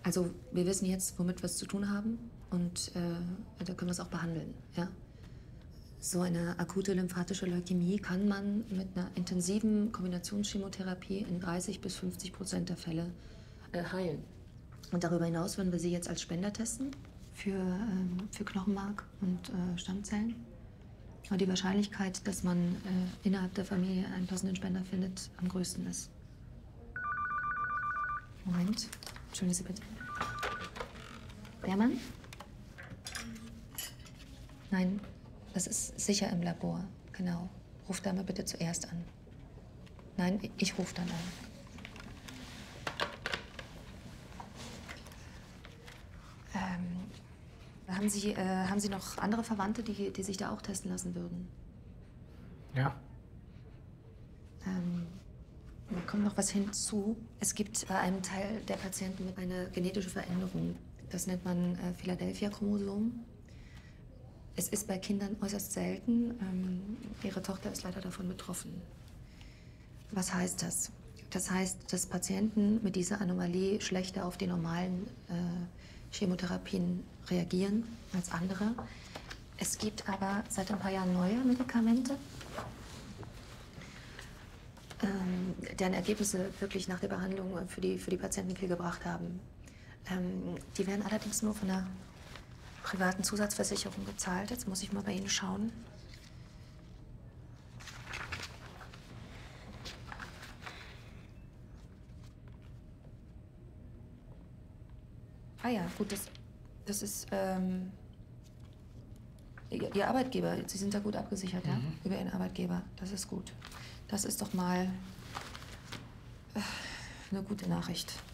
Also wir wissen jetzt, womit wir es zu tun haben und da können wir es auch behandeln. Ja? So eine akute lymphatische Leukämie kann man mit einer intensiven Kombinationschemotherapie in 30–50% der Fälle heilen. Und darüber hinaus würden wir Sie jetzt als Spender testen für Knochenmark und Stammzellen. Und die Wahrscheinlichkeit, dass man innerhalb der Familie einen passenden Spender findet, am größten ist. Moment, entschuldigen Sie bitte. Beermann? Nein, das ist sicher im Labor, genau. Ruf da mal bitte zuerst an. Nein, ich rufe dann an. Haben Sie noch andere Verwandte, die sich da auch testen lassen würden? Ja. Da kommt noch was hinzu. Es gibt bei einem Teil der Patienten eine genetische Veränderung. Das nennt man Philadelphia-Chromosom. Es ist bei Kindern äußerst selten. Ihre Tochter ist leider davon betroffen. Was heißt das? Das heißt, dass Patienten mit dieser Anomalie schlechter auf die normalen Chemotherapien reagieren als andere. Es gibt aber seit ein paar Jahren neue Medikamente, deren Ergebnisse wirklich nach der Behandlung für die Patienten viel gebracht haben. Die werden allerdings nur von einer privaten Zusatzversicherung bezahlt. Jetzt muss ich mal bei Ihnen schauen. Ah ja, gut, das ist Ihr Arbeitgeber. Sie sind da gut abgesichert, ja? Über Ihren Arbeitgeber. Das ist gut. Das ist doch mal eine gute Nachricht.